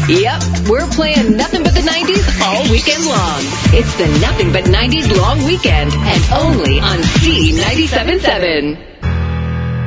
Yep, we're playing nothing but the 90s all weekend long. It's the Nothing But 90s Long Weekend, and only on C97.7.